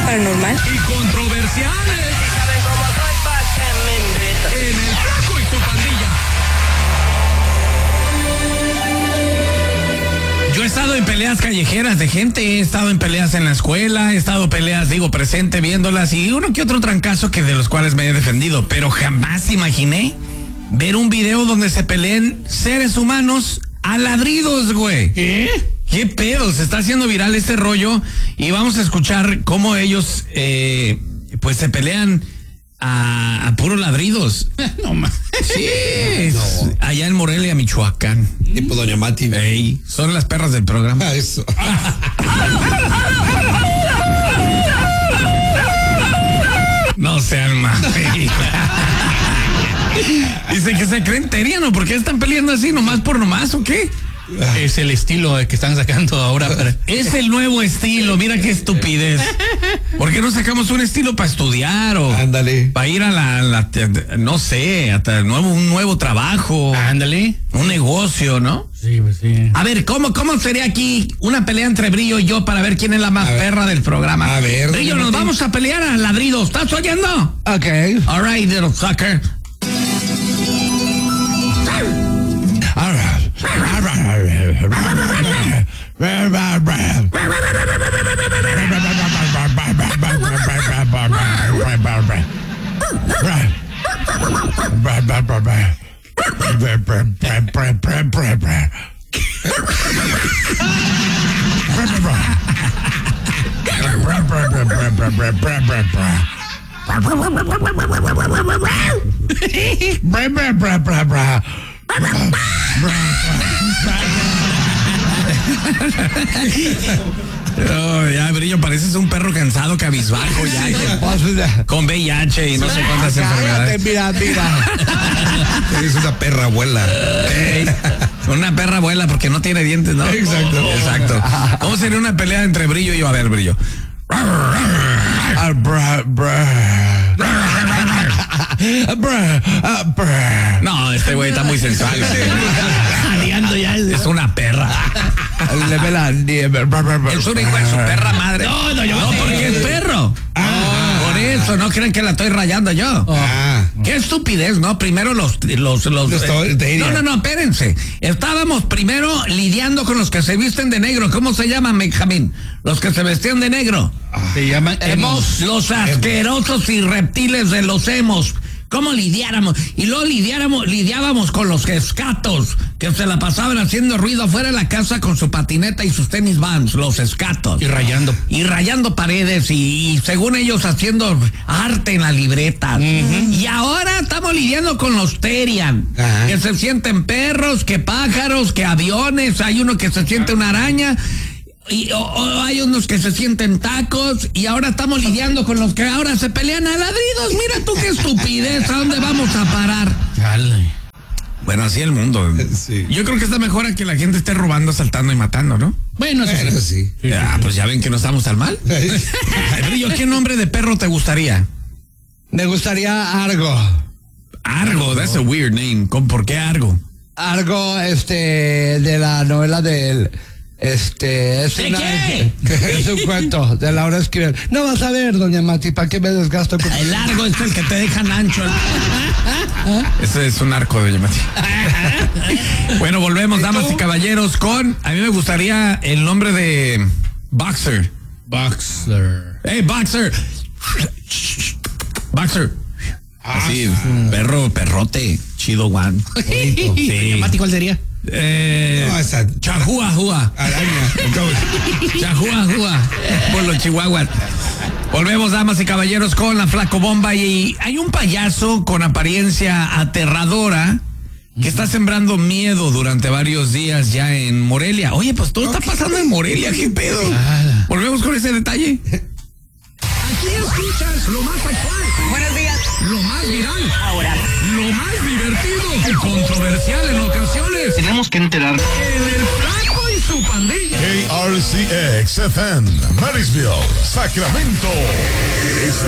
paranormal y controversiales. Si saben cómo soy, ¿pa' qué me invitan? En el Flaco y su pandilla. Yo he estado en peleas callejeras de gente, he estado en peleas en la escuela, he estado en peleas, presente viéndolas y uno que otro trancazo que de los cuales me he defendido, pero jamás imaginé ver un video donde se peleen seres humanos a ladridos, güey. ¿Qué pedo? Se está haciendo viral este rollo y vamos a escuchar cómo ellos pues se pelean a puros ladridos. No más. Sí, allá en Morelia, Michoacán. Tipo Doña Mati. Ey, son las perras del programa. Eso. No sean más. Dice que se creen teriano, ¿por qué están peleando así? ¿Nomás por nomás o qué? Es el estilo que están sacando ahora. Es el nuevo estilo, mira qué estupidez. ¿Por qué no sacamos un estilo para estudiar o Ándale. para ir a no sé, hasta un nuevo trabajo? Ándale. Un negocio, ¿no? Sí, pues sí. A ver, ¿cómo sería aquí una pelea entre Brillo y yo para ver quién es la más perra del programa? A ver. Brillo, nos vamos a pelear a ladridos, ¿estás oyendo? Ok. All right, little sucker. Oh, ya, Brillo, pareces un perro cansado, cabizbajo, ya. Con VIH y no sé cuántas enfermedades. Mira. Es una perra abuela. Ey, una perra abuela porque no tiene dientes, ¿no? Exacto. ¿Cómo sería una pelea entre Brillo y yo? A ver, Brillo. No, este güey está muy sensual. Jadeando ya. Es una perra. Es una hijo de su perra madre. No, porque es perro. Por eso, no creen que la estoy rayando yo. Qué estupidez, ¿no? Primero los no, espérense. Estábamos primero lidiando con los que se visten de negro. ¿Cómo se llaman, Benjamín? Los que se vestían de negro. Se llaman emos. Los asquerosos y reptiles de los emos. ¿Cómo lidiáramos? Y luego lidiábamos con los escatos, que se la pasaban haciendo ruido afuera de la casa con su patineta y sus tenis Vans, los escatos. Y rayando paredes y según ellos haciendo arte en la libreta. Y ahora estamos lidiando con los Terian, que se sienten perros, que pájaros, que aviones, hay uno que se siente una araña. Y hay unos que se sienten tacos y ahora estamos lidiando con los que ahora se pelean a ladridos. Mira tú qué estupidez, ¿a dónde vamos a parar? Dale. Bueno, así el mundo. Sí. Yo creo que está mejor a que la gente esté robando, asaltando y matando, ¿no? Bueno, Sí. Pues ya ven que no estamos tan mal. Brillo, ¿qué nombre de perro te gustaría? Me gustaría Argo. Argo, that's a weird name. ¿Por qué Argo? Argo, de la novela del... es qué? Es un cuento de Laura Esquivel. No vas a ver, doña Mati, ¿para qué me desgasto con... El Argo es el que te dejan ancho. Ese es un arco, doña Mati. Bueno, volvemos, damas y caballeros, a mí me gustaría el nombre de Boxer. Hey, Boxer. Boxer. Así, perrote, chido, one. Sí. Mati, ¿cuál sería? Chahua. Chahua. Por los chihuahuas. Volvemos, damas y caballeros, con la Flaco Bomba. Y hay un payaso con apariencia aterradora que está sembrando miedo durante varios días ya en Morelia. Oye, pues todo está pasando en Morelia, ¿qué pedo? Volvemos con ese detalle. Aquí escuchas lo más actual. Buenos días. Lo más viral. Ahora. Lo más divertido y controversial en ocasiones. Tenemos que enterar. En el Flaco y su pandilla. KRCX FM, Marysville, Sacramento.